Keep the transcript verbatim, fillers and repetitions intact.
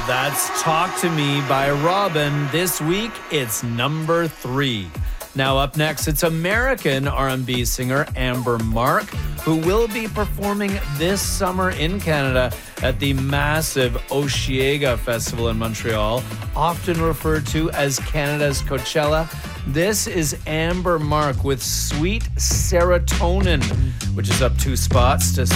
That's Talk to Me by Robyn. This week, it's number three. Now up next, it's American R and B singer Amber Mark, who will be performing this summer in Canada at the massive Osheaga Festival in Montreal, often referred to as Canada's Coachella. This is Amber Mark with Sweet Serotonin, which is up two spots to